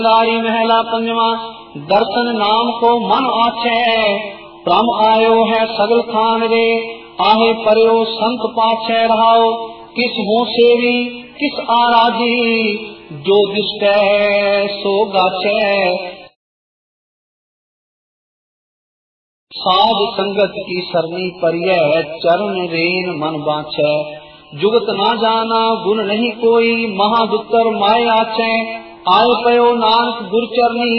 महला पंजवा दर्शन नाम को मन आछे, ब्रह्म आयो है सगल खान रे, आहे पर्यो संत पाछे रहाओ, किस हो सेवी किस आराजी, जो दिष्टै सो गाछे। साध संगत की सरनी परिय, चरण रेन मन बाछे, जुगत ना जाना गुण नहीं कोई, महादुत्तर माय आछे, आय पयो नानक गुरचरनी,